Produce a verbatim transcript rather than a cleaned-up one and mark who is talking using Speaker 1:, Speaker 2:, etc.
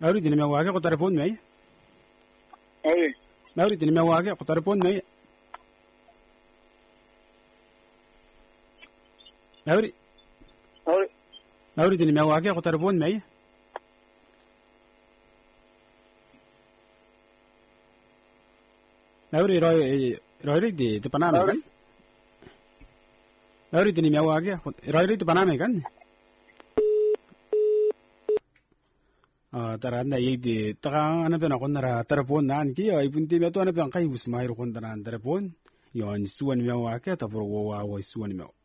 Speaker 1: Mauri dini mewage ko telepon me.
Speaker 2: Mauri.
Speaker 1: Mauri dini mewage ko telepon me. Mauri.
Speaker 2: Mauri.
Speaker 1: Mauri dini mewage ko telepon me. Mauri roy roy di di paname kan. Mauri dini mewage roy di paname kan. tara na yidi taka ana bena konnara telepon nan ki ay punti meto ana ben kay busmairo kondana telepon yon suwan me wa ke ta pro wa wa suwan me